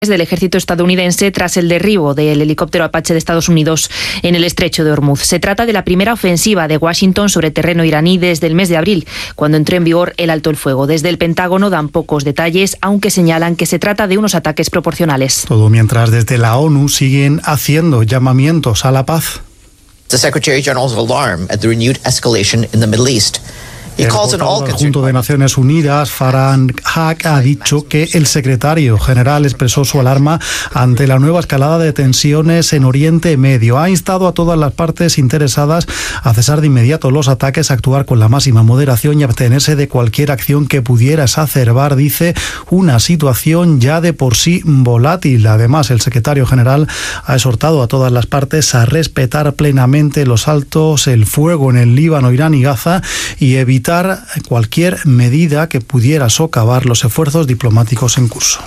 del ejército estadounidense tras el derribo del helicóptero Apache de Estados Unidos en el estrecho de Hormuz. Se trata de la primera ofensiva de Washington sobre terreno iraní desde el mes de abril, cuando entró en vigor el alto el fuego. Desde el Pentágono dan pocos detalles, aunque señalan que se trata de unos ataques proporcionales. Todo mientras desde la ONU siguen haciendo llamamientos a la paz. The Secretary General's alarm at the renewed escalation in the Middle East. El portavoz adjunto de Naciones Unidas, Farhan Haq, ha dicho que el secretario general expresó su alarma ante la nueva escalada de tensiones en Oriente Medio. Ha instado a todas las partes interesadas a cesar de inmediato los ataques, a actuar con la máxima moderación y abstenerse de cualquier acción que pudiera exacerbar, dice, una situación ya de por sí volátil. Además, el secretario general ha exhortado a todas las partes a respetar plenamente los altos el fuego en el Líbano, Irán y Gaza y evitar cualquier medida que pudiera socavar los esfuerzos diplomáticos en curso.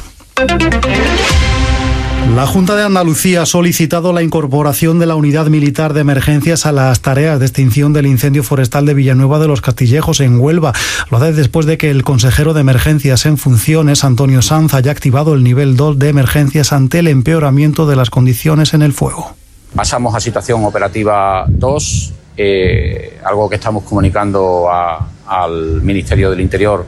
La Junta de Andalucía ha solicitado la incorporación de la Unidad Militar de Emergencias a las tareas de extinción del incendio forestal de Villanueva de los Castillejos, en Huelva. Lo hace después de que el consejero de Emergencias en funciones, Antonio Sanz, haya activado el nivel 2 de emergencias ante el empeoramiento de las condiciones en el fuego. Pasamos a situación operativa 2, algo que estamos comunicando al Ministerio del Interior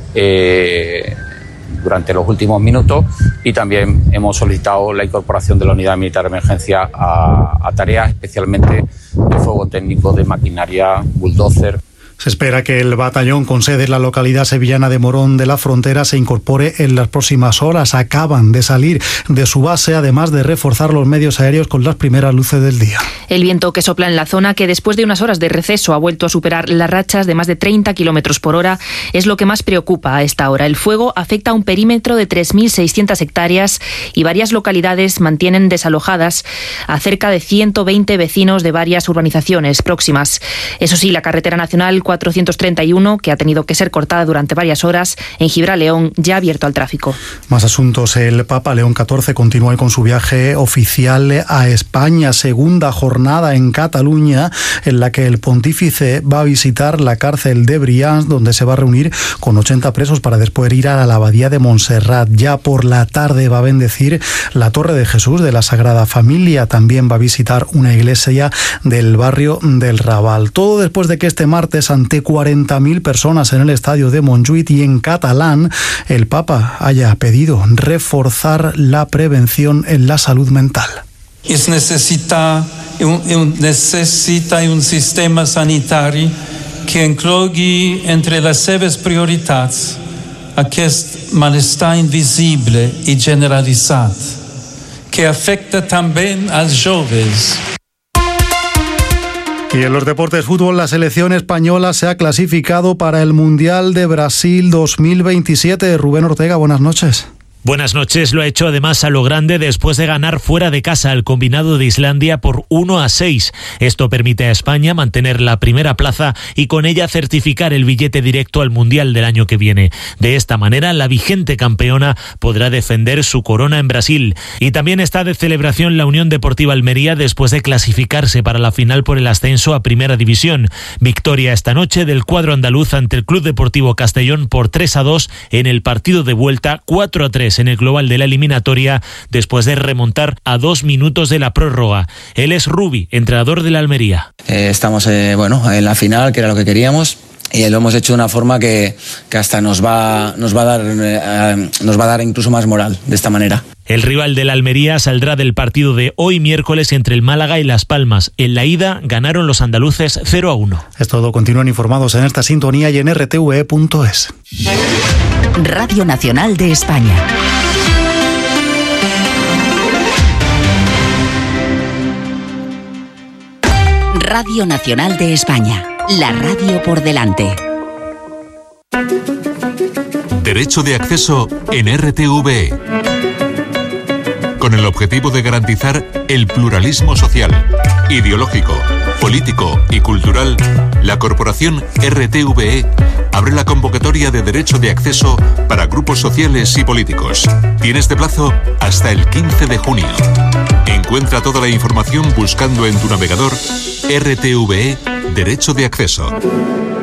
durante los últimos minutos, y también hemos solicitado la incorporación de la Unidad Militar de Emergencia a tareas especialmente de fuego técnico, de maquinaria, bulldozer. Se espera que el batallón con sede en la localidad sevillana de Morón de la Frontera se incorpore en las próximas horas. Acaban de salir de su base, además de reforzar los medios aéreos con las primeras luces del día. El viento que sopla en la zona, que después de unas horas de receso ha vuelto a superar las rachas de más de 30 kilómetros por hora, es lo que más preocupa a esta hora. El fuego afecta a un perímetro de 3.600 hectáreas y varias localidades mantienen desalojadas a cerca de 120 vecinos de varias urbanizaciones próximas. Eso sí, la carretera nacional 431, que ha tenido que ser cortada durante varias horas en Gibraleón, ya ha abierto al tráfico. Más asuntos. El Papa León XIV continúa con su viaje oficial a España, segunda jornada en Cataluña, en la que el pontífice va a visitar la cárcel de Brians, donde se va a reunir con 80 presos para después ir a la abadía de Montserrat. Ya por la tarde va a bendecir la Torre de Jesús de la Sagrada Familia. También va a visitar una iglesia del barrio del Raval. Todo después de que este martes, ante 40.000 personas en el estadio de Montjuïc y en catalán, el Papa haya pedido reforzar la prevención en la salud mental. Es necessita un sistema sanitari que inclogui entre les seves prioritats aquest malestar invisible i generalitzat, que afecta també als joves. Y en los deportes fútbol, la selección española se ha clasificado para el Mundial de Brasil 2027. Rubén Ortega, buenas noches. Buenas noches. Lo ha hecho además a lo grande después de ganar fuera de casa al combinado de Islandia por 1-6. Esto permite a España mantener la primera plaza y con ella certificar el billete directo al Mundial del año que viene. De esta manera, la vigente campeona podrá defender su corona en Brasil. Y también está de celebración la Unión Deportiva Almería después de clasificarse para la final por el ascenso a Primera División. Victoria esta noche del cuadro andaluz ante el Club Deportivo Castellón por 3-2 en el partido de vuelta, 4-3 en el global de la eliminatoria, después de remontar a 2 minutos de la prórroga. Él es Rubi, entrenador de la Almería. Estamos en la final, que era lo que queríamos, y lo hemos hecho de una forma que hasta nos va a dar incluso más moral de esta manera. El rival de la Almería saldrá del partido de hoy miércoles entre el Málaga y Las Palmas. En la ida ganaron los andaluces 0-1. Es todo. Continúen informados en esta sintonía y en rtve.es. Radio Nacional de España. Radio Nacional de España. La radio por delante. Derecho de acceso en RTVE. Con el objetivo de garantizar el pluralismo social, ideológico, político y cultural, la corporación RTVE abre la convocatoria de derecho de acceso para grupos sociales y políticos. Tienes de plazo hasta el 15 de junio. Encuentra toda la información buscando en tu navegador RTVE Derecho de Acceso.